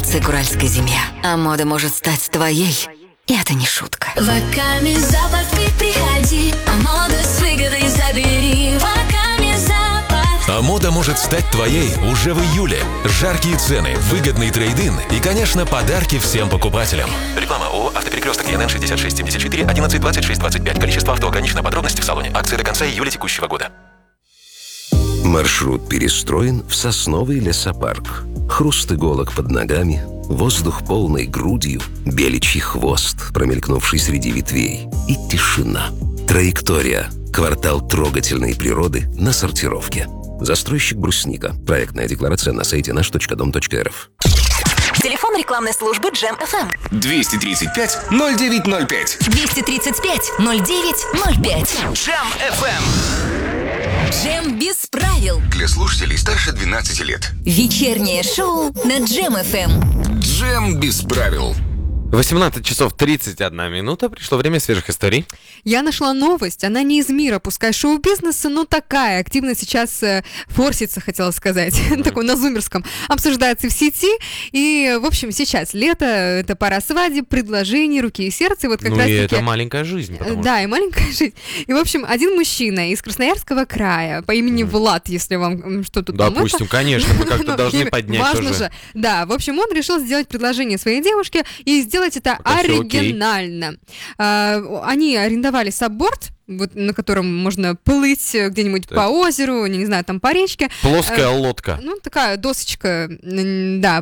адаптации к уральской зиме. А мода может стать твоей, и это не шутка. Ваками Запад ты приходи, а моду с выгодой забери. Ваками Запад. А мода может стать твоей уже в июле. Жаркие цены, выгодный трейд-ин и, конечно, подарки всем покупателям. Реклама ООО «Автоперекресток ЕНН 6674 11 26 25». Количество авто ограничено. Подробности в салоне. Акция до конца июля текущего года. Маршрут перестроен в сосновый лесопарк. Хруст иголок под ногами, воздух полной грудью, беличий хвост, промелькнувший среди ветвей, и тишина. Траектория. Квартал трогательной природы на сортировке. Застройщик «Брусника». Проектная декларация на сайте наш.дом.рф. Телефон рекламной службы Джем FM. 235-0905. 235-0905. Джем FM. Джем без правил. Для слушателей старше 12 лет. Вечернее шоу на Джем FM. Джем без правил. 18 часов 31 минута. Пришло время свежих историй. Я нашла новость. Она не из мира, пускай шоу-бизнеса, но такая. Активно сейчас форсится, хотела сказать. Такой на зумерском. Обсуждается в сети. И, в общем, сейчас лето, это пора свадеб, предложений, руки и сердца. И вот как Ну раз и таки... это маленькая жизнь. Да, и маленькая жизнь. И, в общем, один мужчина из Красноярского края по имени Влад, если вам что-то там... Допустим, конечно, мы как-то должны поднять важно тоже. же. Да, в общем, он решил сделать предложение своей девушке и сделать это оригинально. Они арендовали сабборд, вот, на котором можно плыть где-нибудь по озеру, не знаю, там по речке. Плоская лодка. Ну, такая досочка, да.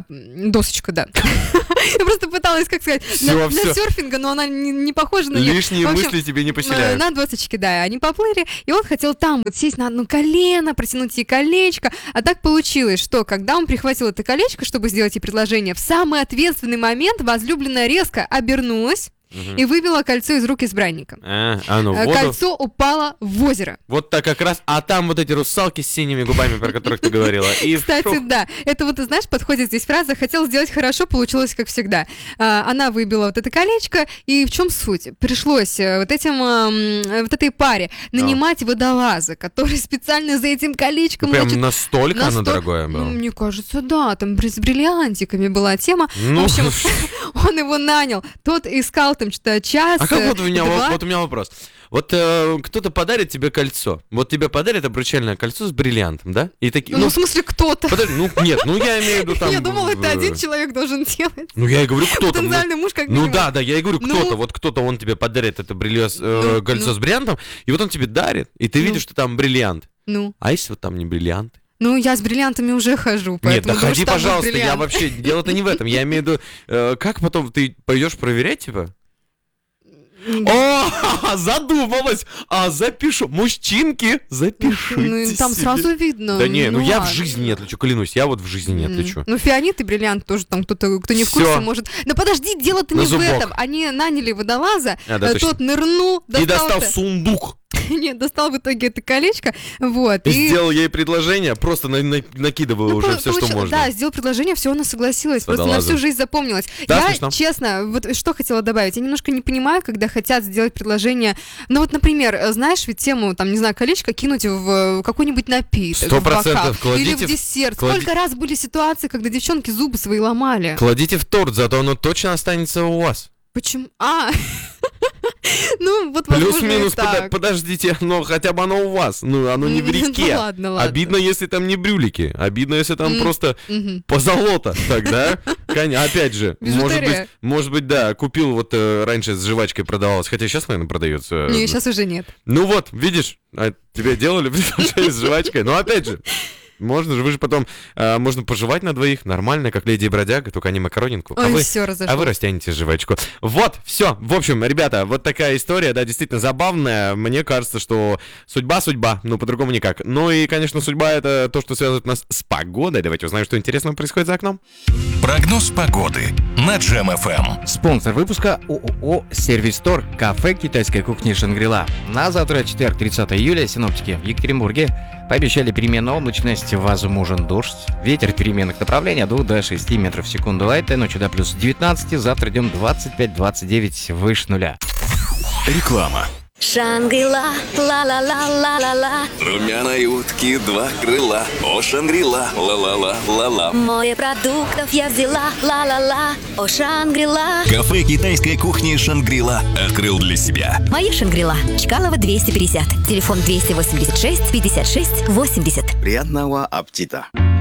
Я просто пыталась, как сказать, для серфинга, но она не похожа на нее. Лишние мысли тебе не поселяют. На досочке, да, они поплыли, и он хотел там вот сесть на одно колено, протянуть ей колечко, а так получилось, что когда он прихватил это колечко, чтобы сделать ей предложение, в самый ответственный момент возлюбленная резко обернулась и выбила кольцо из рук избранника. Кольцо упало в озеро. Вот так как раз, а там вот эти русалки с синими губами, про которых ты говорила. Кстати, да, это вот, ты знаешь, подходит здесь фраза «хотел сделать хорошо, получилось как всегда». Она выбила вот это колечко, и в чем суть? Пришлось вот этой паре нанимать водолаза, который специально за этим колечком... Прям настолько оно дорогое было? Мне кажется, да, там с бриллиантиками была тема. В общем, он его нанял, тот искал там что-то час, А как вот у меня вопрос. Вот кто-то подарит тебе кольцо. Вот тебе подарят обручальное кольцо с бриллиантом, да? И такие, в смысле, кто-то? Подожди, я имею в виду там... Я думала, это один человек должен делать. Ну, я и говорю, кто-то. Потенциальный муж, как Ну, минимум. да, я и говорю, кто-то. Вот кто-то, он тебе подарит это кольцо с бриллиантом, и вот он тебе дарит, и ты видишь, что там бриллиант. Ну. А если вот там не бриллиант? Ну, я с бриллиантами уже хожу, поэтому... Нет, да думаю, ходи, что там будет пожалуйста, бриллиант. я вообще... Дело-то не в этом. Я имею в виду, как потом ты пойдешь проверять, типа? О, задумалась! Запишу. Мужчинки, запишите Ну, там себе. сразу видно. Да не, я в ладно. жизни не отличу, клянусь, я вот в жизни не отличу. Ну, фианит и бриллиант тоже там кто не в Всё. курсе может... Да подожди, дело-то На не в зубок. этом. Они наняли водолаза, Да, точно. тот нырнул, И достал сундук. Нет, достал в итоге это колечко, вот. И сделал ей предложение, просто накидывал уже все, что можно. Да, сделал предложение, все, она согласилась. Просто на всю жизнь запомнилась. Да, Я, смешно. честно, вот что хотела добавить. Я немножко не понимаю, когда хотят сделать предложение. Ну вот, например, знаешь, ведь тему, там, не знаю, колечко кинуть в какой-нибудь напиток, в 100% бокал, кладите или в десерт. клади- Сколько раз были ситуации, когда девчонки зубы свои ломали? Кладите в торт, зато оно точно останется у вас. Почему? Ну, вот возможно, Плюс-минус, и так. подождите, но хотя бы оно у вас. Ну, оно не в реке. Ну, ладно. Обидно, если там не брюлики. Обидно, если там просто позолота. Тогда, опять же, Бижутерия. может быть, да, купил вот раньше с жвачкой продавалось, хотя сейчас, наверное, продается. Не, сейчас уже нет. Ну вот, видишь, тебе делали предложение с жвачкой. Но опять же, можно же, вы же потом, можно пожевать на двоих, нормально, как леди и бродяга, только не макаронинку. Ой, все разошлось. А вы растянете жвачку. Вот, все. В общем, ребята, вот такая история, да, действительно забавная. Мне кажется, что судьба, ну, по-другому никак. Ну и, конечно, судьба — это то, что связывает нас с погодой. Давайте узнаем, что интересного происходит за окном. Прогноз погоды на Джем FM. Спонсор выпуска ООО «Сервис Стор», кафе китайской кухни «Шангрила». На завтра, четверг, 30 июля, синоптики в Екатеринбурге пообещали переменную облачность, возможен дождь. Ветер переменных направлений от 2 до 6 метров в секунду. А этой ночью до плюс 19, завтра днем 25-29 выше нуля. Реклама. Шангрила, ла-ла-ла-ла-ла-ла. Румяной утки 2 крыла. О, Шангрила, ла-ла-ла-ла-ла. Море продуктов я взяла, ла-ла-ла. О, Шангрила. Кафе китайской кухни Шангрила открыл для себя. Моя Шангрила. Чкалова 250. Телефон 286 56 80. Приятного аппетита.